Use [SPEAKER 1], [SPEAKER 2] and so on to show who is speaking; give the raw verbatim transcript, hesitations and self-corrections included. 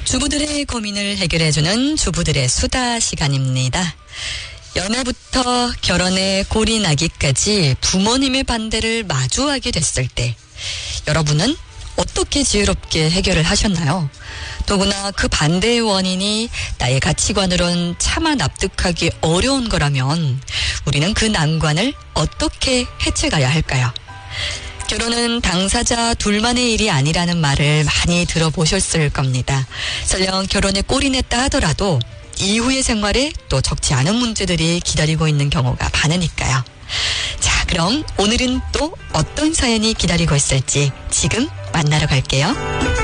[SPEAKER 1] 주부들의 고민을 해결해주는 주부들의 수다 시간입니다. 연애부터 결혼에 골이 나기까지 부모님의 반대를 마주하게 됐을 때 여러분은 어떻게 지혜롭게 해결을 하셨나요? 더구나 그 반대의 원인이 나의 가치관으론 차마 납득하기 어려운 거라면 우리는 그 난관을 어떻게 헤쳐가야 할까요? 결혼은 당사자 둘만의 일이 아니라는 말을 많이 들어보셨을 겁니다. 설령 결혼에 꼴이 냈다 하더라도 이후의 생활에 또 적지 않은 문제들이 기다리고 있는 경우가 많으니까요. 자, 그럼 오늘은 또 어떤 사연이 기다리고 있을지 지금 만나러 갈게요.